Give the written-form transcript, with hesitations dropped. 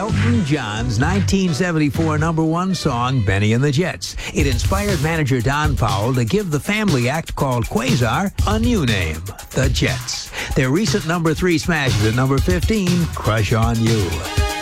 Elton John's 1974 #1 song, Benny and the Jets. It inspired manager Don Powell to give the family act called Quasar a new name, the Jets. Their recent #3 smash is at number 15, Crush on You.